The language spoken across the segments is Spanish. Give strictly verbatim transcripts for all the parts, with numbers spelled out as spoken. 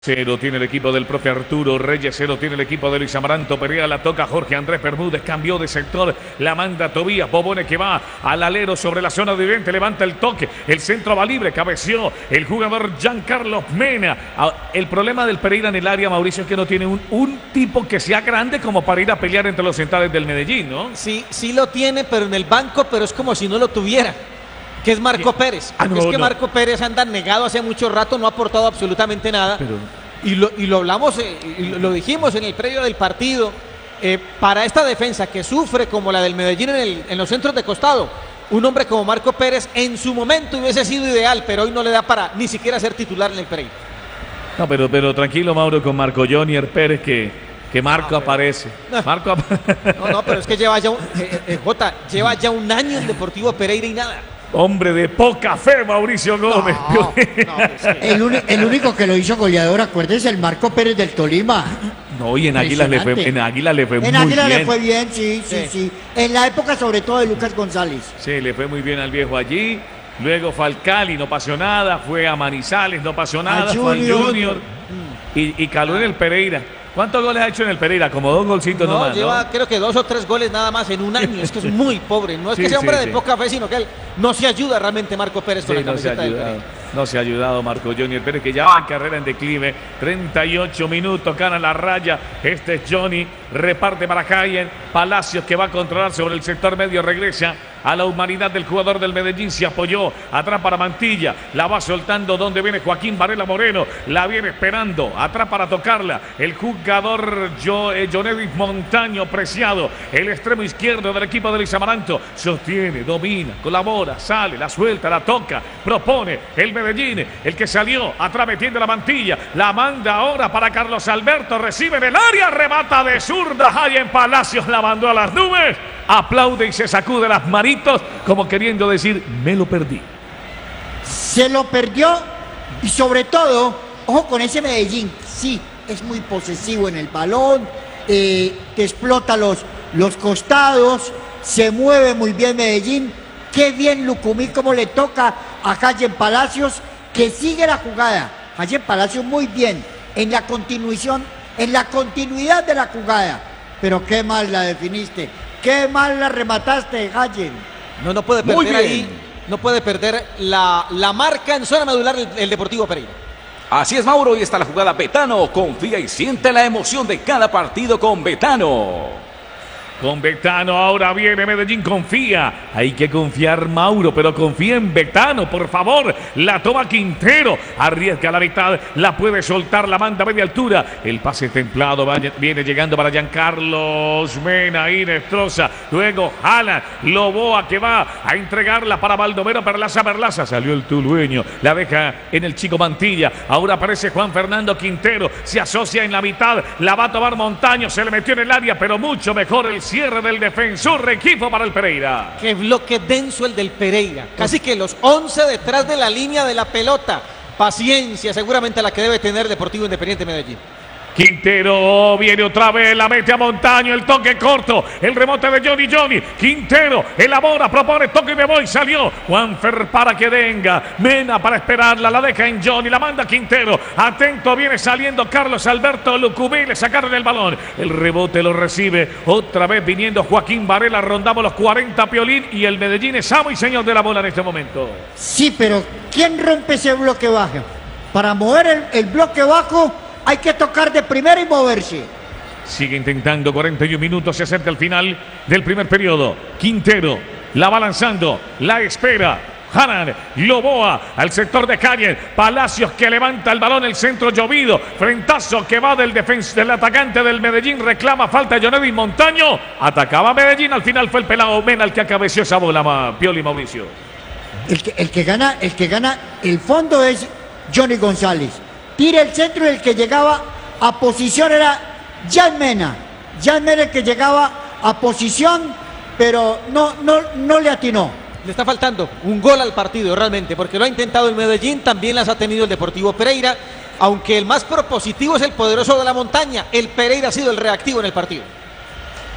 Cero tiene el equipo del profe Arturo Reyes, cero tiene el equipo de Luis Amaranto Pereira, la toca Jorge Andrés Bermúdez, cambió de sector, la manda Tobías Bobone que va al alero sobre la zona de oriente, levanta el toque, el centro va libre, cabeció el jugador Giancarlo Mena. El problema del Pereira en el área, Mauricio, es que no tiene un, un tipo que sea grande como para ir a pelear entre los centrales del Medellín, ¿no? Sí, sí lo tiene, pero en el banco, pero es como si no lo tuviera. Que es Marco Pérez. Ah, no, es que no. Marco Pérez anda negado hace mucho rato, no ha aportado absolutamente nada. Pero... Y, lo, y lo hablamos, eh, y lo, lo dijimos en el previo del partido. Eh, para esta defensa que sufre como la del Medellín en, el, en los centros de costado, un hombre como Marco Pérez en su momento hubiese sido ideal, pero hoy no le da para ni siquiera ser titular en el Pereira. No, pero, pero tranquilo, Mauro, con Marco Jonier Pérez que... que Marco no, pero... aparece. No. Marco ap... no, no, pero es que lleva ya un, eh, eh, Jota, lleva ya un año en Deportivo Pereira y nada. Hombre de poca fe, Mauricio Gómez. No, no, pues, el, un, el único que lo hizo goleador, acuérdese, el Marco Pérez del Tolima. No, y en Águilas le fue, en Águilas le fue en muy Águila bien. le fue bien, sí, sí, sí, sí. En la época sobre todo de Lucas González. Sí, le fue muy bien al viejo allí. Luego fue al Cali, no pasó nada. Fue a Manizales, no pasó nada. Fue al Junior. Y, y caló en el Pereira. ¿Cuántos goles ha hecho en el Pereira? Como dos golcitos no, nomás, lleva ¿no? creo que dos o tres goles nada más en un año. Es que es muy pobre. No es Sí, que sea sí, hombre sí. de poca fe, sino que él no se ayuda realmente Marco Pérez con Sí, la no se ha camiseta del ayudado. Pereira. No se ha ayudado Marco Jonier Pérez, que ya va en carrera en declive. treinta y ocho minutos, gana la raya. Este es Johnny, reparte para Jayen. Palacios que va a controlar sobre el sector medio, regresa a la humanidad del jugador del Medellín, se apoyó, atrás para Mantilla, la va soltando donde viene Joaquín Varela Moreno, la viene esperando, atrás para tocarla, el jugador jo, eh, Jonevis Montaño Preciado, el extremo izquierdo del equipo de Luis Amaranto, sostiene, domina, colabora, sale, la suelta, la toca, propone el Medellín, el que salió, atrás metiendo la Mantilla, la manda ahora para Carlos Alberto, recibe en el área, remata de zurda, Jayen Palacios la mandó a las nubes, aplaude y se sacude las manitos como queriendo decir, me lo perdí. Se lo perdió y sobre todo, ojo con ese Medellín, sí, es muy posesivo en el balón, eh, te explota los, los costados, se mueve muy bien Medellín, qué bien Lucumí como le toca a Jayen Palacios, que sigue la jugada, Jayen Palacios muy bien, en la continuación, en la continuidad de la jugada, pero qué mal la definiste. Qué mal la remataste, Jayen. No, no puede perder ahí, no puede perder la, la marca en zona medular el, el Deportivo Pereira. Así es, Mauro, y está la jugada Betano. Confía y siente la emoción de cada partido con Betano. Con Betano ahora viene Medellín, confía. Hay que confiar, Mauro, pero confía en Betano, por favor. La toma Quintero, arriesga la mitad, la puede soltar, la manda a media altura. El pase templado va, viene llegando para Giancarlos Mena, Inestrosa. Luego Alan Loboa que va a entregarla para Baldomero Perlaza. Perlaza salió el tulueño, la deja en el chico Mantilla. Ahora aparece Juan Fernando Quintero, se asocia en la mitad, la va a tomar Montaño, se le metió en el área, pero mucho mejor el cierre del defensor, equipo para el Pereira. Qué bloque denso el del Pereira. Casi que los once detrás de la línea de la pelota. Paciencia, seguramente la que debe tener Deportivo Independiente Medellín. Quintero viene otra vez, la mete a Montaño, el toque corto, el remote de Johnny Johnny. Quintero elabora, propone, toque y me voy, salió Juanfer para que venga. Mena para esperarla, la deja en Johnny, la manda Quintero. Atento, viene saliendo Carlos Alberto Lucumí, le sacaron el balón. El rebote lo recibe, otra vez viniendo Joaquín Varela, rondamos los cuarenta, Piolín, y el Medellín es amo y señor de la bola en este momento. Sí, pero ¿quién rompe ese bloque bajo? Para mover el, el bloque bajo hay que tocar de primera y moverse. Sigue intentando, cuarenta y un minutos, se acerca el final del primer periodo. Quintero la va lanzando, la espera. Hanan Loboa al sector de Calle. Palacios que levanta el balón, el centro llovido. Frentazo que va del defensa, del atacante del Medellín. Reclama falta de Jonevis Montaño. Atacaba Medellín, al final fue el pelado Mena el que acabeció esa bola, ma, Pioli Mauricio. El que, el que gana, el que gana el fondo es Johnny González. Tira el centro y el que llegaba a posición era Jan Mena. Jan Mena el que llegaba a posición, pero no, no, no le atinó. Le está faltando un gol al partido realmente, porque lo ha intentado el Medellín, también las ha tenido el Deportivo Pereira, aunque el más propositivo es el poderoso de la montaña. El Pereira ha sido el reactivo en el partido.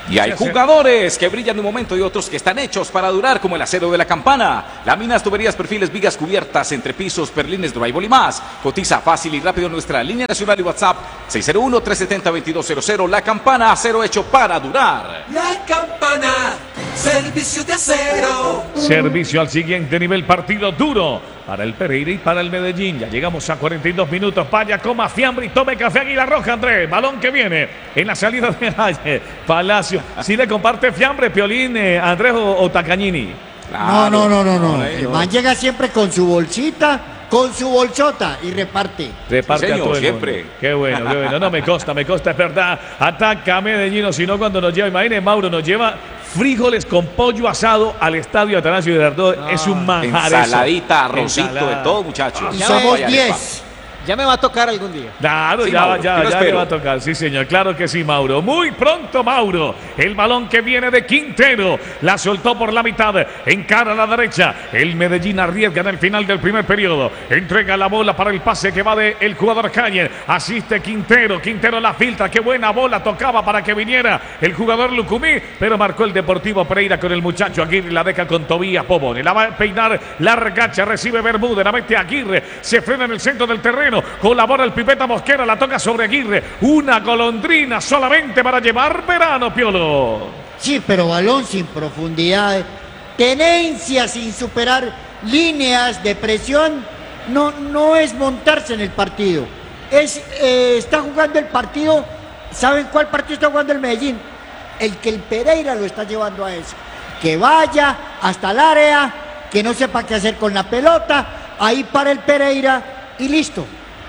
Y hay jugadores que brillan de un momento y otros que están hechos para durar, como el acero de la campana. Láminas, tuberías, perfiles, vigas cubiertas, entrepisos, perlines, drywall y más. Cotiza fácil y rápido en nuestra línea nacional y WhatsApp seis cero uno, tres siete cero, dos dos cero cero. La Campana, acero hecho para durar. La Campana, servicio de acero. Servicio al siguiente nivel, partido duro para el Pereira y para el Medellín. Ya llegamos a cuarenta y dos minutos. Vaya, coma fiambre y tome café Águila Roja, Andrés. Balón que viene en la salida de Valle. Palacio. Si le comparte fiambre, Piolín, eh, Andrés o, o Tacañini. No, no, no, no, no. No, El no. man llega siempre con su bolsita, con su bolsota y reparte. Reparte Sí, a señor, todo el siempre. mundo. Qué bueno, qué bueno. No me consta, me consta, es verdad. Ataca a Medellín, o si no, cuando nos lleva, imagínense, Mauro, nos lleva frijoles con pollo asado al estadio Atanasio Girardot. Es un manjar. eso. Ensaladita, arrocito, Ensalada. de todo, muchachos. Y Ya somos Vaya, diez. Ya me va a tocar algún día. Claro, Sí, ya, Mauro, ya, yo lo ya le espero. va a tocar, sí señor, claro que sí, Mauro. Muy pronto, Mauro. El balón que viene de Quintero, la soltó por la mitad, encara a la derecha. El Medellín arriesga en el final del primer periodo. Entrega la bola para el pase que va de el jugador Cañer. Asiste Quintero, Quintero la filtra, qué buena bola tocaba para que viniera el jugador Lucumí, pero marcó el Deportivo Pereira con el muchacho Aguirre, la deja con Tobías Pobone. La va a peinar, la regacha, recibe Bermúdez, la mete Aguirre, se frena en el centro del terreno, colabora el Pipeta Mosquera, la toca sobre Aguirre. Una golondrina solamente para llevar verano, Piolo. Sí, pero balón sin profundidad, tenencia sin superar líneas de presión, no, no es montarse en el partido. Es, eh, está jugando el partido, ¿saben cuál partido está jugando el Medellín? El que el Pereira lo está llevando a eso. Que vaya hasta el área, que no sepa qué hacer con la pelota, ahí para el Pereira y listo.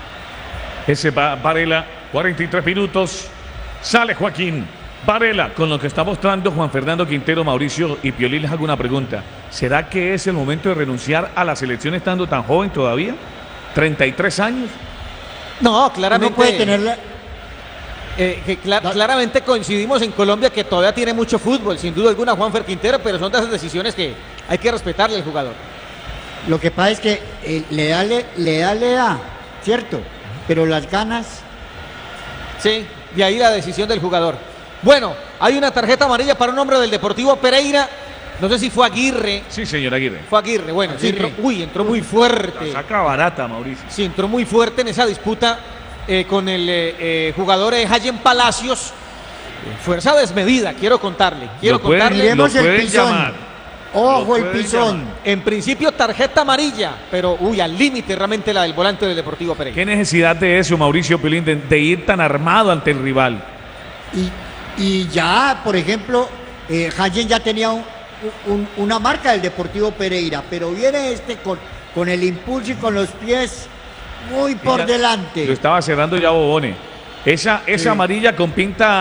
Ese va Varela, cuarenta y tres minutos. Sale Joaquín Varela. Con lo que está mostrando Juan Fernando Quintero, Mauricio y Piolín, les hago una pregunta. ¿Será que es el momento de renunciar a la selección estando tan joven todavía? ¿treinta y tres años? No, claramente. Uno puede tenerla. Eh, que cla- claramente coincidimos en Colombia que todavía tiene mucho fútbol, sin duda alguna, Juanfer Quintero, pero son de esas decisiones que hay que respetarle al jugador. Lo que pasa es que eh, le da, le, le da, le da, ¿cierto? Pero las ganas. Sí, de ahí la decisión del jugador. Bueno, hay una tarjeta amarilla para un hombre del Deportivo Pereira. No sé si fue Aguirre. Sí, señor Aguirre. Fue Aguirre, bueno, sí, Aguirre. entró- uy, entró muy fuerte. Saca barata, Mauricio. Sí, entró muy fuerte en esa disputa eh, con el eh, eh, jugador eh, Hayen Palacios. Fuerza desmedida, quiero contarle. Quiero Lo pueden- contarle. Miremos lo el pueden pisón. llamar. Ojo Lo el pueden pisón. llamar. En principio tarjeta amarilla, pero uy, al límite realmente la del volante del Deportivo Pereira. ¿Qué necesidad de eso, Mauricio Piolín, de, de ir tan armado ante el rival? Y, y ya, por ejemplo, eh, Hayen ya tenía un- un- una marca del Deportivo Pereira, pero viene este con, con el impulso y con los pies muy por Ya delante. Lo estaba cerrando ya Bobone. Esa, esa Sí. amarilla con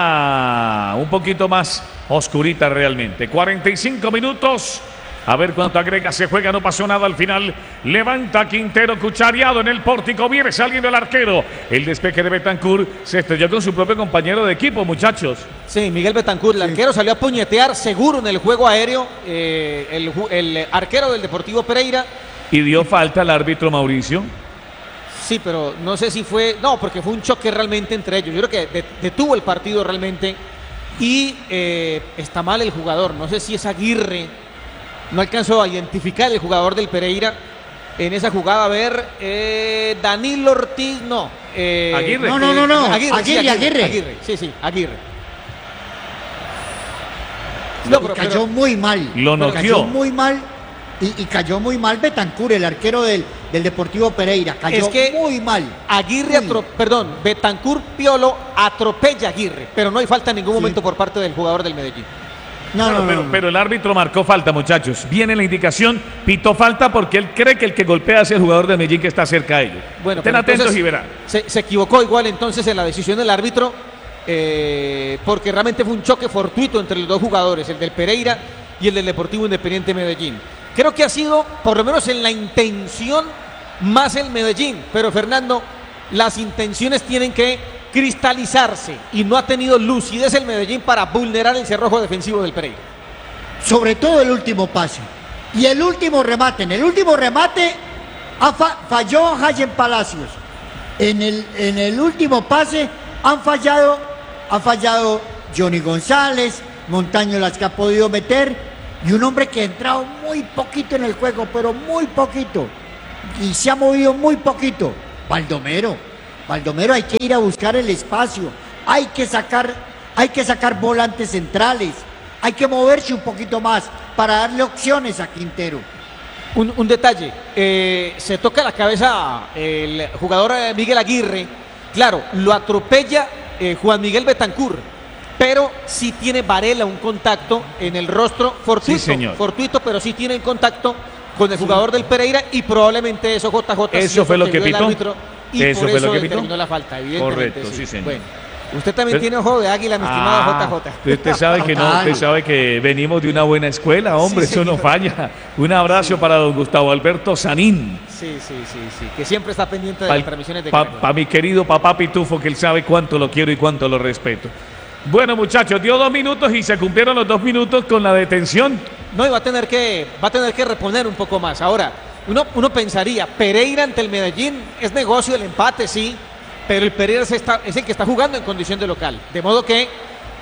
pinta un poquito más oscurita realmente. cuarenta y cinco minutos. A ver cuánto agrega, se juega, no pasó nada al final. Levanta Quintero, cuchareado en el pórtico, viene saliendo el arquero. El despeje de Betancourt se estrelló con su propio compañero de equipo, muchachos. Sí, Miguel Betancourt, el arquero salió a puñetear seguro en el juego aéreo. eh, el, ju- el arquero del Deportivo Pereira. Y dio falta al árbitro Mauricio. Sí, pero no sé si fue. No, porque fue un choque realmente entre ellos. Yo creo que de- detuvo el partido realmente. Y eh, está mal el jugador. No sé si es Aguirre. No alcanzó a identificar el jugador del Pereira en esa jugada. A ver, eh, Danilo Ortiz, no. eh, Aguirre. No, no, no, no. Aguirre, sí, Aguirre, Aguirre. Aguirre, sí, sí, Aguirre. Y No, pero- cayó pero- muy mal. Lo Pero noqueó. Cayó muy mal. Y, y cayó muy mal Betancourt, el arquero del, del Deportivo Pereira. Cayó Es que muy mal. Aguirre, Uy. atro- perdón, Betancourt Piolo atropella a Aguirre, pero no hay falta en ningún momento por parte del jugador del Medellín. No, Bueno, no, no, pero, no. pero el árbitro marcó falta, muchachos. Viene la indicación, pitó falta porque él cree que el que golpea es el jugador de Medellín que está cerca de ellos. Bueno, Estén pero atentos entonces y verán. Se, se equivocó igual entonces en la decisión del árbitro, eh, porque realmente fue un choque fortuito entre los dos jugadores, el del Pereira y el del Deportivo Independiente Medellín. Creo que ha sido, por lo menos en la intención, más el Medellín, pero Fernando, las intenciones tienen que cristalizarse y no ha tenido lucidez el Medellín para vulnerar el cerrojo defensivo del Pereira. Sobre todo el último pase. Y el último remate. En el último remate ha fa- falló Hayen Palacios. En el, en el último pase han fallado, ha fallado Johnny González, Montaño las que ha podido meter, y un hombre que ha entrado muy poquito en el juego, pero muy poquito, y se ha movido muy poquito, Baldomero. Baldomero, hay que ir a buscar el espacio, hay que sacar, hay que sacar volantes centrales, hay que moverse un poquito más para darle opciones a Quintero. Un, un detalle, eh, se toca la cabeza el jugador eh, Miguel Aguirre, claro, lo atropella eh, Juan Miguel Betancur, pero sí tiene Varela un contacto en el rostro fortuito, Sí, señor. fortuito, pero sí tiene contacto con el jugador del Pereira, y probablemente eso J J Eso fue lo que vio el pitó. árbitro, y Eso por fue eso lo que pitó. determinó la falta, evidentemente. Correcto, sí, señor. Bueno, usted también Pero- tiene ojo de águila, mi estimado Ah, J J. Usted sabe que no, usted sabe que venimos de una buena escuela, hombre, Sí, eso no señor. falla. Un abrazo para don Gustavo Alberto Sanín. Sí, sí, sí, sí, que siempre está pendiente de Para las transmisiones de Caracol. mi querido papá Pitufo, que él sabe cuánto lo quiero y cuánto lo respeto. Bueno, muchachos, dio dos minutos y se cumplieron los dos minutos con la detención. No, y va a tener que, va a tener que reponer un poco más. Ahora, uno, uno pensaría, Pereira ante el Medellín es negocio el empate, sí, pero el Pereira es, está- es el que está jugando en condición de local. De modo que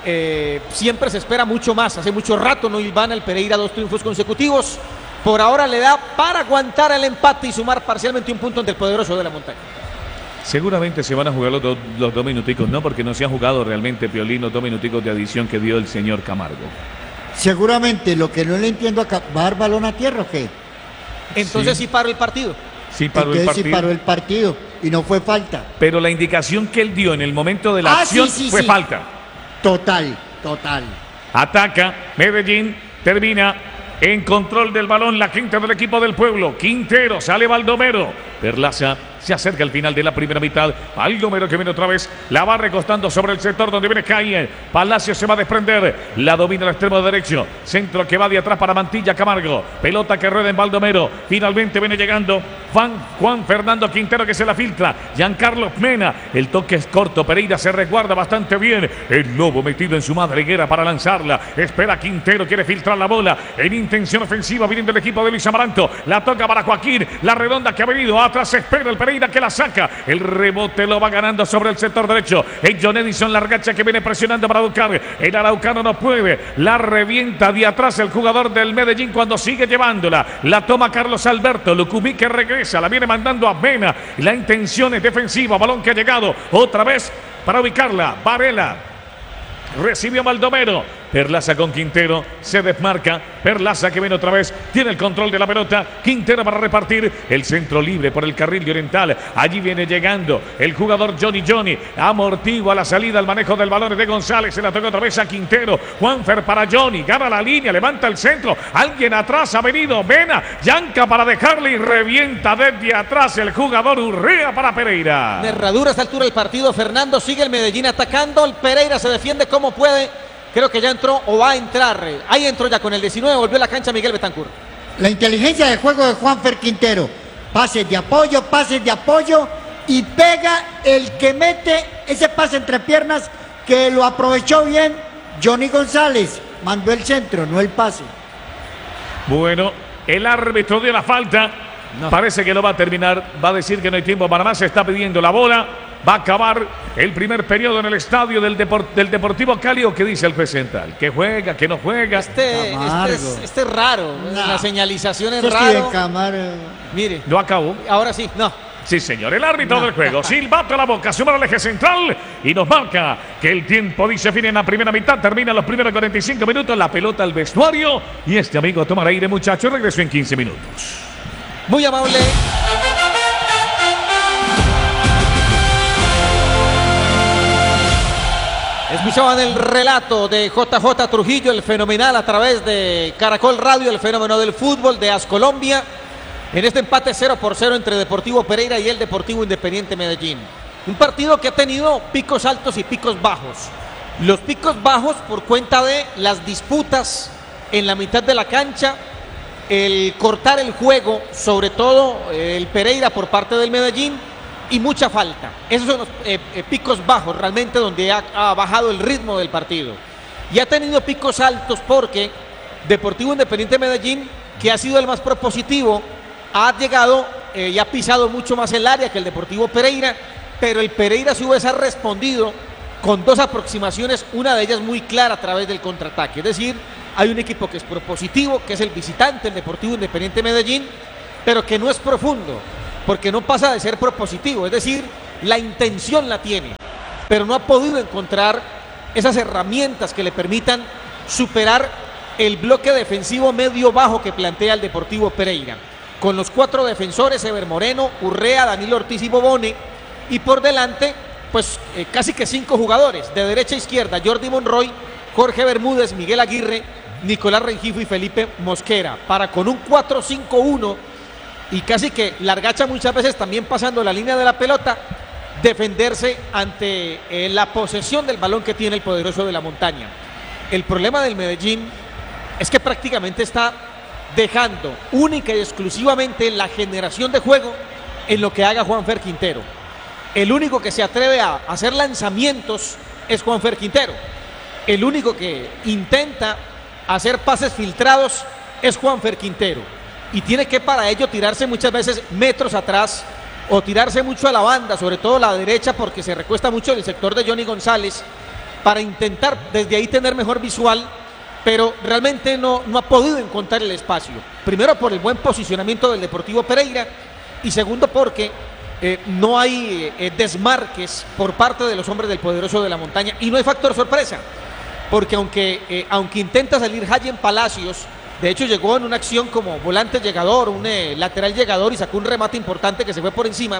eh, siempre se espera mucho más. Hace mucho rato no iban al Pereira dos triunfos consecutivos. Por ahora le da para aguantar el empate y sumar parcialmente un punto ante el poderoso de la montaña. Seguramente se van a jugar los, dos- los dos minuticos, no, porque no se han jugado realmente, Piolín, los dos minuticos de adición que dio el señor Camargo. Seguramente, lo que no le entiendo acá, ¿va a dar balón a tierra o qué? Entonces Sí. sí, paró el partido. Sí paró el Entonces sí partido. paró el partido y no fue falta. Pero la indicación que él dio en el momento de la Ah, acción sí, sí, fue sí. falta. Total, total. Ataca Medellín, termina en control del balón la quinta del equipo del pueblo. Quintero, sale Baldomero. Perlaza se acerca al final de la primera mitad. Baldomero que viene otra vez, la va recostando sobre el sector donde viene Calle. Palacio se va a desprender, la domina el extremo derecho. Centro que va de atrás para Mantilla Camargo. Pelota que rueda en Baldomero. Finalmente viene llegando Juan, Juan Fernando Quintero que se la filtra. Giancarlo Mena, el toque es corto. Pereira se resguarda bastante bien. El lobo metido en su madriguera para lanzarla. Espera Quintero, quiere filtrar la bola en intención ofensiva. Viene del equipo de Luis Amaranto. La toca para Joaquín. La redonda que ha venido atrás. Espera el Pereira que la saca. El rebote lo va ganando sobre el sector derecho. Es John Edison Largacha que viene presionando para buscar. El araucano no puede. La revienta de atrás el jugador del Medellín cuando sigue llevándola. La toma Carlos Alberto. Lucumí que regresa. La viene mandando a Mena. La intención es defensiva. Balón que ha llegado otra vez para ubicarla. Varela. Recibió Baldomero. Perlaza con Quintero, se desmarca. Perlaza que viene otra vez, tiene el control de la pelota. Quintero para repartir el centro libre por el carril oriental. Allí viene llegando el jugador Johnny Johnny. Amortigua la salida, el manejo del balón de González. Se la toca otra vez a Quintero. Juanfer para Johnny, gana la línea, levanta el centro. Alguien atrás ha venido, Mena. Yanca para dejarle y revienta desde atrás el jugador Urrea para Pereira. Herradura a esta altura del partido. Fernando sigue el Medellín atacando. El Pereira se defiende como puede. Creo que ya entró o va a entrar. Ahí entró ya con el diecinueve. Volvió a la cancha Miguel Betancur. La inteligencia de juego de Juanfer Quintero. Pases de apoyo, pases de apoyo y pega el que mete ese pase entre piernas que lo aprovechó bien Johnny González. Mandó el centro, no el pase. Bueno, el árbitro dio la falta. No. Parece que lo va a terminar. Va a decir que no hay tiempo para más. Se está pidiendo la bola. Va a acabar el primer periodo en el estadio del, Depor- del Deportivo Cali. ¿O qué dice el juez central? ¿Que juega? ¿Que no juega? Este, Camargo. este, es, este es raro. No. La señalización es Eso es que raro. de Camargo. Mire, Lo acabó. ahora sí, no. Sí, señor. El árbitro del juego. Silbato a la boca. Suma al eje central. Y nos marca que el tiempo dice fin en la primera mitad. Termina los primeros cuarenta y cinco minutos. La pelota al vestuario. Y este amigo toma el aire, muchachos. Regresó en quince minutos. Muy amable. Escuchaban el relato de J J Trujillo, el fenomenal a través de Caracol Radio, el fenómeno del fútbol de Ascolombia, en este empate cero por cero entre Deportivo Pereira y el Deportivo Independiente Medellín. Un partido que ha tenido picos altos y picos bajos. Los picos bajos por cuenta de las disputas en la mitad de la cancha, el cortar el juego, sobre todo el Pereira por parte del Medellín, y mucha falta. Esos son los eh, eh, picos bajos realmente donde ha, ha bajado el ritmo del partido. Y ha tenido picos altos porque Deportivo Independiente Medellín, que ha sido el más propositivo, ha llegado eh, y ha pisado mucho más el área que el Deportivo Pereira, pero el Pereira a su vez ha respondido con dos aproximaciones, una de ellas muy clara a través del contraataque. Es decir, hay un equipo que es propositivo, que es el visitante, el Deportivo Independiente Medellín, pero que no es profundo, porque no pasa de ser propositivo. Es decir, la intención la tiene, pero no ha podido encontrar esas herramientas que le permitan superar el bloque defensivo medio-bajo que plantea el Deportivo Pereira, con los cuatro defensores, Ever Moreno, Urrea, Danilo Ortiz y Bobone, y por delante, pues eh, casi que cinco jugadores, de derecha a izquierda, Jordi Monroy, Jorge Bermúdez, Miguel Aguirre, Nicolás Rengifo y Felipe Mosquera, para con un cuatro cinco uno, y casi que Largacha muchas veces también pasando la línea de la pelota, defenderse ante eh, la posesión del balón que tiene el poderoso de la montaña. El problema del Medellín es que prácticamente está dejando única y exclusivamente la generación de juego en lo que haga Juanfer Quintero. El único que se atreve a hacer lanzamientos es Juanfer Quintero. El único que intenta hacer pases filtrados es Juanfer Quintero. Y tiene que para ello tirarse muchas veces metros atrás o tirarse mucho a la banda, sobre todo la derecha, porque se recuesta mucho en el sector de Johnny González, para intentar desde ahí tener mejor visual, pero realmente no, no ha podido encontrar el espacio. Primero por el buen posicionamiento del Deportivo Pereira y segundo porque eh, no hay eh, desmarques por parte de los hombres del poderoso de la montaña y no hay factor sorpresa, porque aunque, eh, aunque intenta salir Hayen Palacios, de hecho llegó en una acción como volante llegador, un eh, lateral llegador y sacó un remate importante que se fue por encima,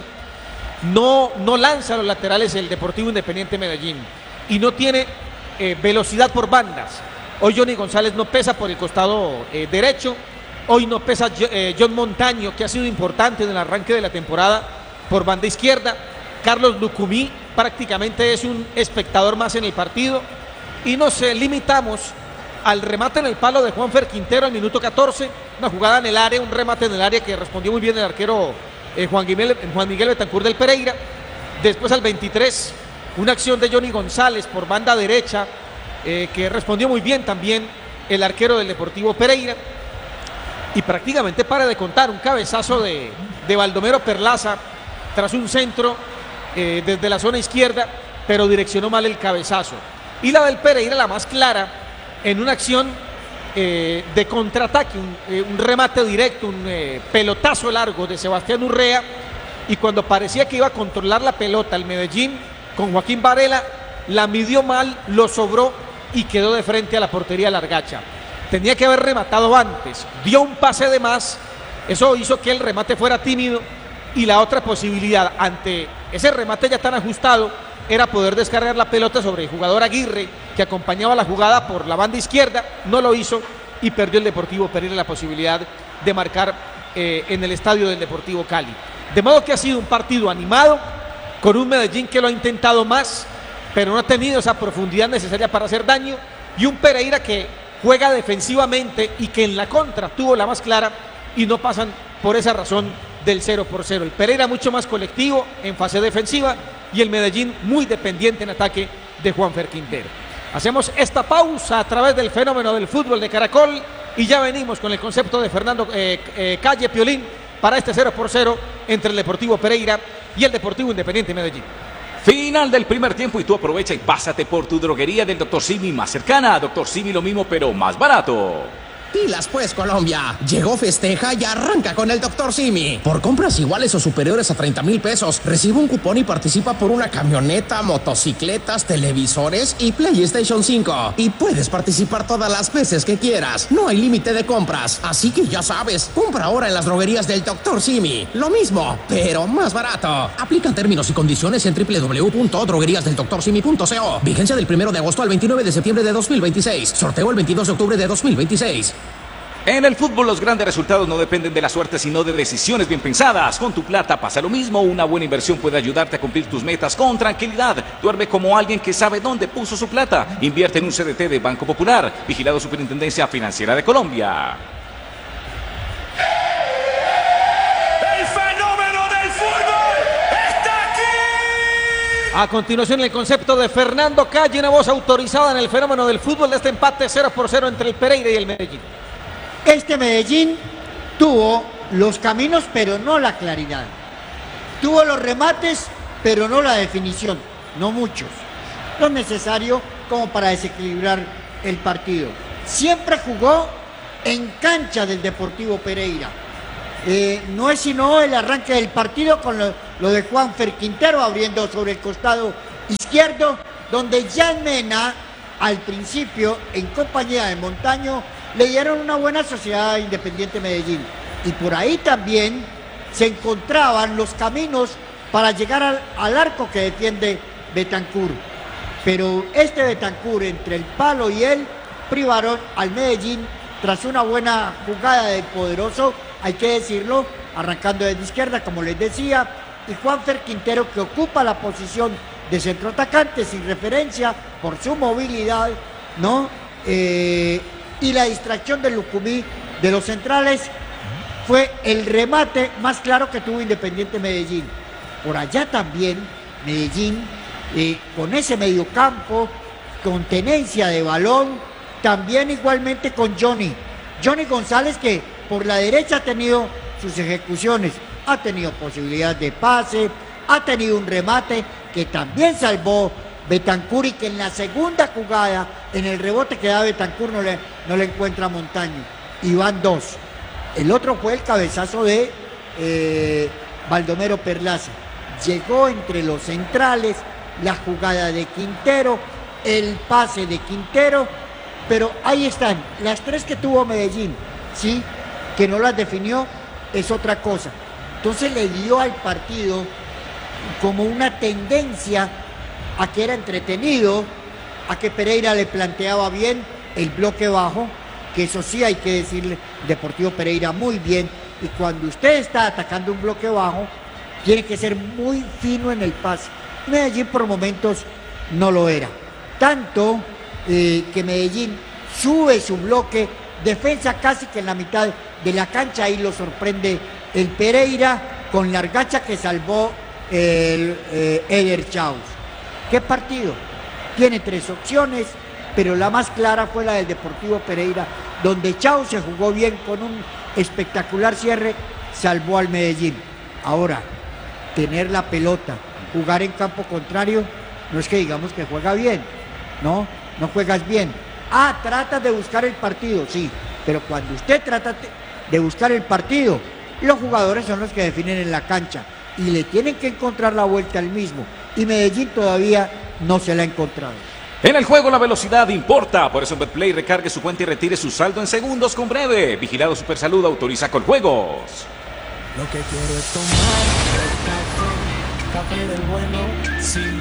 no, no lanza los laterales el Deportivo Independiente Medellín y no tiene eh, velocidad por bandas. Hoy Johnny González no pesa por el costado eh, derecho, hoy no pesa eh, John Montaño, que ha sido importante en el arranque de la temporada por banda izquierda. Carlos Lucumí prácticamente es un espectador más en el partido y nos eh, limitamos al remate en el palo de Juanfer Quintero al minuto catorce, una jugada en el área, un remate en el área que respondió muy bien el arquero eh, Juan, Miguel, Juan Miguel Betancur del Pereira. Después al veintitrés, una acción de Johnny González por banda derecha, Eh, que respondió muy bien también el arquero del Deportivo Pereira, y prácticamente para de contar un cabezazo de, de Baldomero Perlaza tras un centro eh, desde la zona izquierda, pero direccionó mal el cabezazo. Y la del Pereira, la más clara, en una acción eh, de contraataque, un, eh, un remate directo, un eh, pelotazo largo de Sebastián Urrea, y cuando parecía que iba a controlar la pelota el Medellín con Joaquín Varela, la midió mal, lo sobró y quedó de frente a la portería Largacha. Tenía que haber rematado antes, dio un pase de más, eso hizo que el remate fuera tímido, y la otra posibilidad ante ese remate ya tan ajustado era poder descargar la pelota sobre el jugador Aguirre, que acompañaba la jugada por la banda izquierda. No lo hizo y perdió el Deportivo Pereira la posibilidad de marcar eh, en el estadio del Deportivo Cali. De modo que ha sido un partido animado, con un Medellín que lo ha intentado más, pero no ha tenido esa profundidad necesaria para hacer daño, y un Pereira que juega defensivamente y que en la contra tuvo la más clara y no pasan por esa razón del cero por cero. El Pereira mucho más colectivo en fase defensiva y el Medellín muy dependiente en ataque de Juanfer Quintero. Hacemos esta pausa a través del fenómeno del fútbol de Caracol y ya venimos con el concepto de Fernando eh, eh, Calle Piolín para este cero por cero entre el Deportivo Pereira y el Deportivo Independiente Medellín. Final del primer tiempo y tú aprovecha y pásate por tu droguería del doctor Simi más cercana. doctor Simi lo mismo pero más barato. Pilas pues, Colombia. Llegó Festeja y arranca con el doctor Simi. Por compras iguales o superiores a treinta mil pesos, recibe un cupón y participa por una camioneta, motocicletas, televisores y PlayStation cinco. Y puedes participar todas las veces que quieras. No hay límite de compras. Así que ya sabes, compra ahora en las droguerías del doctor Simi. Lo mismo, pero más barato. Aplican términos y condiciones en doble u doble u doble u punto droguerías del doctor simi punto co. Vigencia del primero de agosto al veintinueve de septiembre de dos mil veintiséis. Sorteo el veintidós de octubre de dos mil veintiséis. En el fútbol los grandes resultados no dependen de la suerte sino de decisiones bien pensadas. Con tu plata pasa lo mismo, una buena inversión puede ayudarte a cumplir tus metas con tranquilidad. Duerme como alguien que sabe dónde puso su plata. Invierte en un C D T de Banco Popular, vigilado Superintendencia Financiera de Colombia. El fenómeno del fútbol está aquí. A continuación el concepto de Fernando Calle, una voz autorizada en el fenómeno del fútbol de este empate cero por cero entre el Pereira y el Medellín. Este Medellín tuvo los caminos, pero no la claridad. Tuvo los remates, pero no la definición. No muchos. lo necesario como para desequilibrar el partido. Siempre jugó en cancha del Deportivo Pereira. Eh, no es sino el arranque del partido con lo, lo de Juanfer Quintero abriendo sobre el costado izquierdo, donde Jan Mena al principio en compañía de Montaño le dieron una buena sociedad a Independiente Medellín, y por ahí también se encontraban los caminos para llegar al, al arco que defiende Betancur, pero este Betancur entre el palo y él privaron al Medellín tras una buena jugada del poderoso, hay que decirlo, arrancando desde izquierda como les decía, y Juanfer Quintero, que ocupa la posición de centro atacante sin referencia por su movilidad, ¿no? Eh, y la distracción de Lucumí de los centrales fue el remate más claro que tuvo Independiente Medellín. Por allá también Medellín, eh, con ese mediocampo, con tenencia de balón, también igualmente con Johnny. Johnny González, que por la derecha ha tenido sus ejecuciones, ha tenido posibilidad de pase, ha tenido un remate que también salvó Betancur, y que en la segunda jugada, en el rebote que da Betancur, no le, no le encuentra Montaño. Y van dos. El otro fue el cabezazo de eh, Baldomero Perlaza. Llegó entre los centrales, la jugada de Quintero, el pase de Quintero, pero ahí están, las tres que tuvo Medellín, ¿sí? Que no las definió, es otra cosa. Entonces le dio al partido como una tendencia a que era entretenido, a que Pereira le planteaba bien el bloque bajo, que eso sí hay que decirle, Deportivo Pereira muy bien, y cuando usted está atacando un bloque bajo, tiene que ser muy fino en el pase. Medellín por momentos no lo era, tanto eh, que Medellín sube su bloque, defensa casi que en la mitad de la cancha, ahí lo sorprende el Pereira con la argacha que salvó el eh, Eder Chaus. ¿Qué partido? Tiene tres opciones, pero la más clara fue la del Deportivo Pereira, donde Chaus se jugó bien con un espectacular cierre, salvó al Medellín. Ahora, tener la pelota, jugar en campo contrario, no es que digamos que juega bien, no, no juegas bien. Ah, tratas de buscar el partido, sí, pero cuando usted trata de buscar el partido, los jugadores son los que definen en la cancha y le tienen que encontrar la vuelta al mismo, y Medellín todavía no se la ha encontrado. En el juego la velocidad importa, por eso en Betplay recargue su cuenta y retire su saldo en segundos con Breve. Vigilado Supersalud, autoriza con juegos. Lo que quiero es tomar café, café del bueno, sin